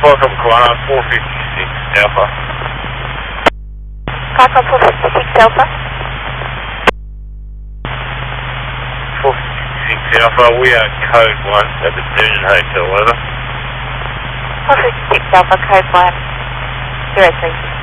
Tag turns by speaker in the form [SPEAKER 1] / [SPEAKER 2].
[SPEAKER 1] Welcome, Kwana, 456 Alpha.
[SPEAKER 2] Kaka 456 Alpha.
[SPEAKER 1] 456 Alpha, we are code 1 at the Noonan Hotel, over.
[SPEAKER 2] 456 Alpha, code 1. 03.